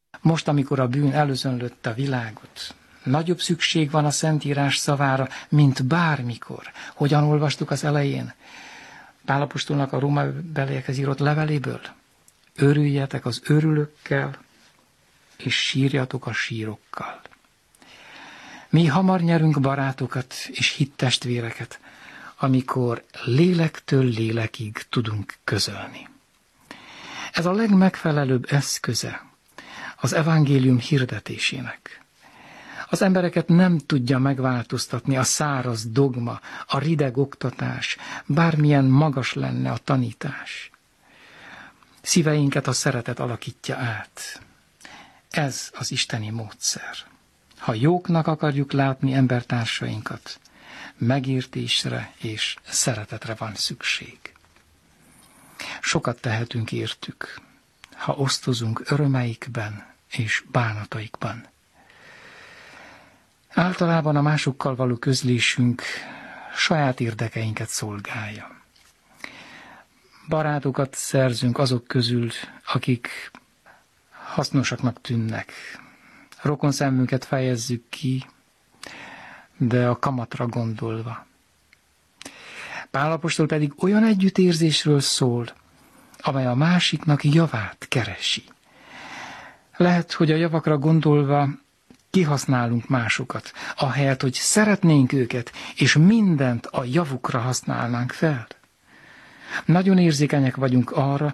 Most, amikor a bűn elözönlötte a világot, nagyobb szükség van a Szentírás szavára, mint bármikor. Hogyan olvastuk az elején? Pál apostolnak a rómabeliekhez írott leveléből. Örüljetek az örülőkkel, és sírjatok a sírokkal. Mi hamar nyerünk barátokat és hittestvéreket, amikor lélektől lélekig tudunk közölni. Ez a legmegfelelőbb eszköze az evangélium hirdetésének. Az embereket nem tudja megváltoztatni a száraz dogma, a rideg oktatás, bármilyen magas lenne a tanítás. Szíveinket a szeretet alakítja át. Ez az isteni módszer. Ha jóknak akarjuk látni embertársainkat, megértésre és szeretetre van szükség. Sokat tehetünk értük, ha osztozunk örömeikben és bánataikban. Általában a másokkal való közlésünk saját érdekeinket szolgálja. Barátokat szerzünk azok közül, akik hasznosaknak tűnnek. Rokonszemünket fejezzük ki, de a kamatra gondolva. Pál apostol pedig olyan együttérzésről szól, amely a másiknak javát keresi. Lehet, hogy a javakra gondolva kihasználunk másokat, ahelyett, hogy szeretnénk őket, és mindent a javukra használnánk fel. Nagyon érzékenyek vagyunk arra,